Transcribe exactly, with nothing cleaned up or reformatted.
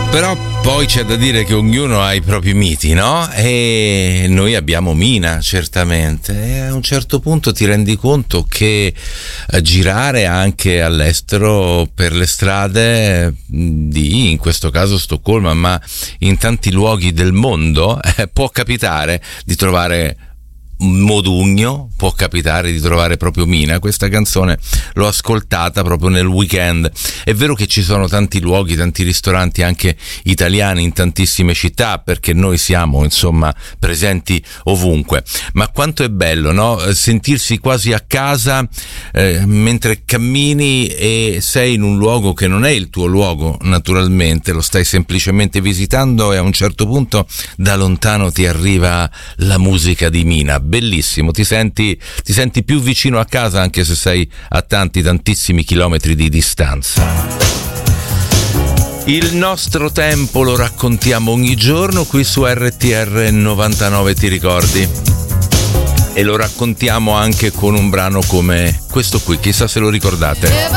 Però poi c'è da dire che ognuno ha i propri miti, no? E noi abbiamo Mina, certamente. E a un certo punto ti rendi conto che girare anche all'estero per le strade di, in questo caso Stoccolma, ma in tanti luoghi del mondo, eh, può capitare di trovare Modugno, può capitare di trovare proprio Mina. Questa canzone l'ho ascoltata proprio nel weekend. È vero che ci sono tanti luoghi, tanti ristoranti anche italiani in tantissime città, perché noi siamo insomma presenti ovunque, ma quanto è bello, no? Sentirsi quasi a casa eh, mentre cammini e sei in un luogo che non è il tuo luogo, naturalmente lo stai semplicemente visitando, e a un certo punto da lontano ti arriva la musica di Mina. Bellissimo, ti senti, ti senti più vicino a casa anche se sei a tanti tantissimi chilometri di distanza. Il nostro tempo lo raccontiamo ogni giorno qui su R T R novantanove, ti ricordi? E lo raccontiamo anche con un brano come questo qui, chissà se lo ricordate.